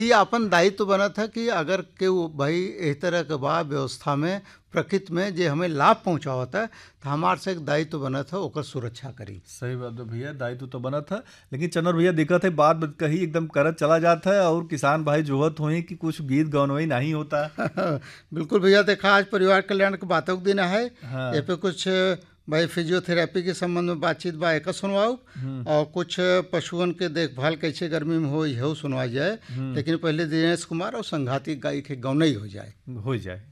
ये अपन दायित्व बनत है कि अगर केहू भाई एह तरह के बा व्यवस्था में प्रकृति में जे हमें लाभ पहुंचावत है तो हमार से एक दायित्व बनत है ओकर सुरक्षा करी। सही बात है भैया, दायित्व तो बना था। लेकिन चनर भैया दिक्कत है, बात कही एकदम करत चला जाता है और किसान भाई जोहत हुई कि कुछ गीत गौनवई नहीं होता। बिल्कुल भैया, देखा आज परिवार कल्याण के बातों के दिन है। हाँ। ये पे कुछ भाई फिजियोथेरेपी के संबंध में बातचीत बा एक सुनवाऊ, और कुछ पशुओं के देखभाल कैसे गर्मी में हो यह सुनवाई जाए। लेकिन पहले दिनेश कुमार और संघाती गाई के गौनई हो जाए। हो जाए।